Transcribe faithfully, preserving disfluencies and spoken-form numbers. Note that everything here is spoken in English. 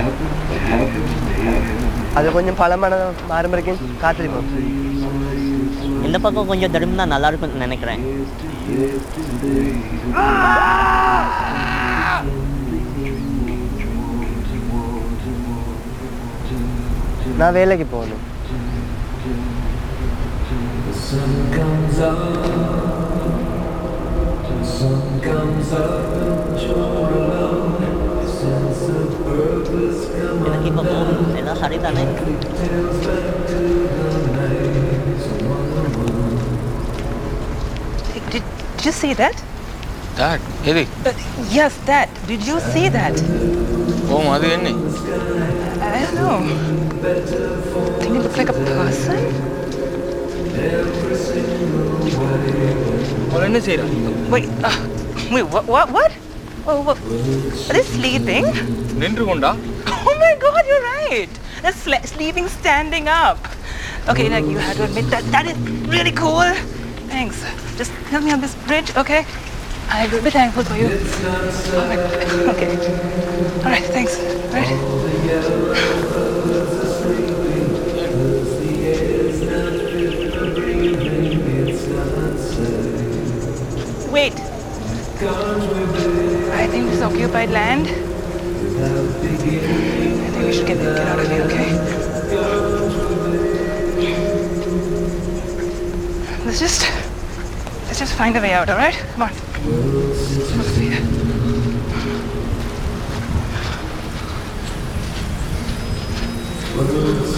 அது கொஞ்சம் பழமான மாறும் வரைக்கும் காத்திருப்போம். இந்த பக்கம் கொஞ்சம் திரும்பினா நல்லா இருக்கும்னு நினைக்கிறேன். நான் வேலைக்கு போகணும். எனக்கு இப்போ போகணும். எல்லாம் சரிதானே? Did you see that? That? Hey. Uh, yes, that. Did you see that? Oh, Madhu, enni? I don't know. Think it looks like a person? What enni seyra? Wait, uh, wait, what, what, what? Oh, what? Are they sleeping? Nindrukonda? Oh my God, you're right. They're sl- sleeping standing up. Okay, like you had to admit that that is really cool. Thanks. Just help me on this bridge, okay? I will be thankful for you. Oh my God. Okay. All right, thanks. All right. Wait. I think this is occupied land. I think we should get, get out of here, okay? Let's just, let's just find a way out, all right? Come on. Let's see.